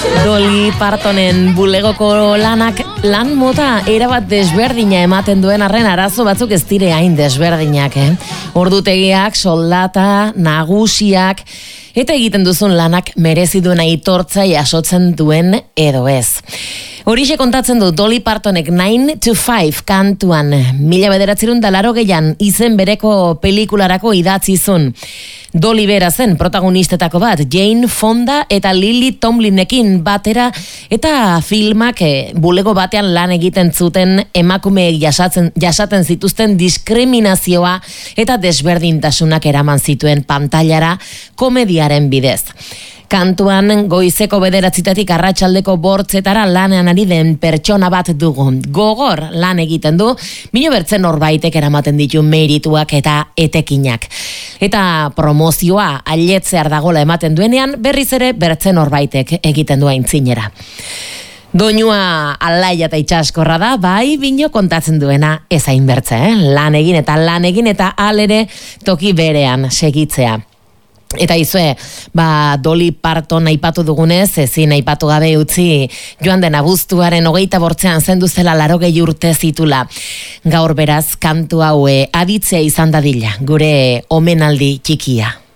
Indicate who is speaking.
Speaker 1: Dolly Partonen bulegoko lanak lan mota erabat desberdina ematen duen arren arazo batzuk ez dire hain desberdinak, Ordutegiak, soldata, nagusiak, eta egiten duzun lanak merezi duen aitortza jasotzen duen edo ez. Horixe kontatzen du Dolly Partonek 9 to 5 kantuan, 1980 izen bereko pelikularako idatzizun. Dolly bera zen protagonistetako bat, Jane Fonda eta Lily Tomlinekin batera, eta filmak bulego batean lan egiten zuten emakumeek jasaten zituzten diskriminazioa eta desberdintasunak eraman zituen pantailara komediaren bidez. Kantuan goizeko 9:00 arratsaldeko 8:00 lanean ari den pertsona bat dugu. Gogor lan egiten du, mino bertzen norbaitek eramaten ditu merituak eta etekinak. Eta promozioa ailetzear dagola ematen duenean, berriz ere bertzen norbaitek egiten du aintzinera. Doinua alaia eta itxaskorra da, bai bino kontatzen duena ezain bertze, lan egin eta alere toki berean segitzea. Eta izue, Dolly Parton aipatu dugunez, ezin aipatu gabe utzi joan den abuztuaren 28 zendu zela 80 urte zitula. Gaur beraz, kantu hau aditzea izan dadila, gure omenaldi txikia.